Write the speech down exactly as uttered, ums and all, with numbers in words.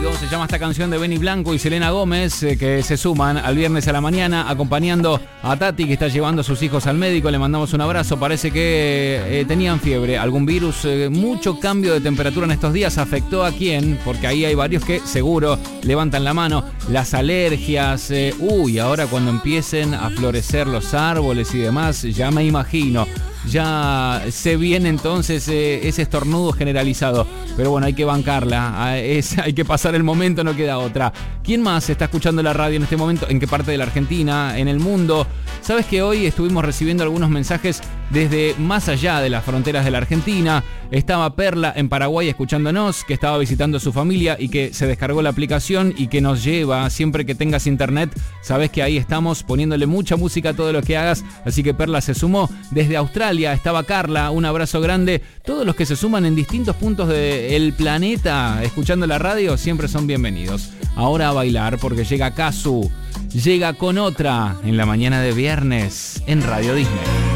contigo. Se llama esta canción de Benny Blanco y Selena Gómez, eh, que se suman al viernes a la mañana acompañando a Tati, que está llevando a sus hijos al médico. Le mandamos un abrazo. Parece que eh, tenían fiebre, algún virus. Eh, mucho cambio de temperatura en estos días. ¿Afectó a quién? Porque ahí hay varios que seguro levantan la mano. Las alergias. Eh, uy, ahora cuando empiecen a florecer los árboles y demás, ya me imagino. Ya se viene entonces eh, ese estornudo generalizado. Pero bueno, hay que bancarla, es, hay que pasar el momento, no queda otra. ¿Quién más está escuchando la radio en este momento? ¿En qué parte de la Argentina? ¿En el mundo? Sabes que hoy estuvimos recibiendo algunos mensajes desde más allá de las fronteras de la Argentina. Estaba Perla en Paraguay escuchándonos, que estaba visitando a su familia y que se descargó la aplicación y que nos lleva siempre que tengas internet. Sabes que ahí estamos poniéndole mucha música a todo lo que hagas, así que Perla se sumó. Desde Australia estaba Carla, un abrazo grande. Todos los que se suman en distintos puntos del planeta escuchando la radio siempre son bienvenidos. Ahora a bailar porque llega Kazu, llega con otra en la mañana de viernes en Radio Disney.